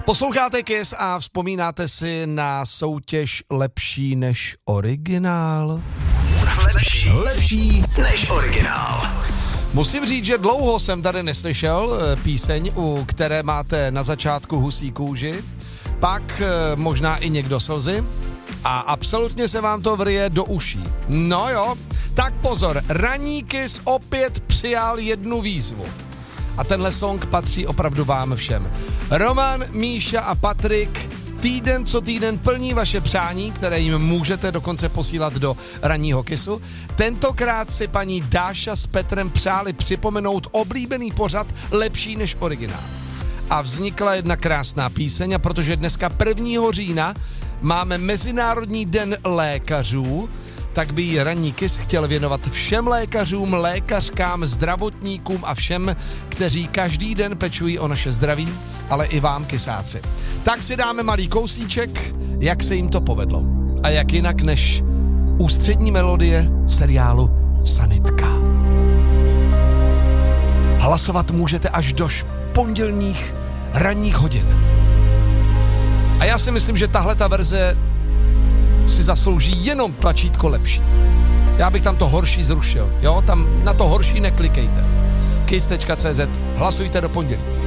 Posloucháte Kiss a vzpomínáte si na soutěž Lepší než originál? Lepší než originál. Musím říct, že dlouho jsem tady neslyšel píseň, u které máte na začátku husí kůži, pak možná i někdo slzy a absolutně se vám to vrije do uší. No jo, tak pozor, ranní Kiss opět přijal jednu výzvu. A tenhle song patří opravdu vám všem. Roman, Míša a Patrik týden co týden plní vaše přání, které jim můžete dokonce posílat do ranního Kissu. Tentokrát si paní Dáša s Petrem přáli připomenout oblíbený pořad Lepší než originál. A vznikla jedna krásná píseň, a protože dneska 1. října máme Mezinárodní den lékařů, tak by jí ranní Kiss chtěl věnovat všem lékařům, lékařkám, zdravotníkům a všem, kteří každý den pečují o naše zdraví, ale i vám, Kissáci. Tak si dáme malý kousíček, jak se jim to povedlo. A jak jinak než ústřední melodie seriálu Sanitka. Hlasovat můžete až do pondělních ranních hodin. A já si myslím, že tahle ta verze si zaslouží jenom tlačítko lepší. Já bych tam to horší zrušil, jo? Tam na to horší neklikejte. Kiss.cz, hlasujte do pondělí.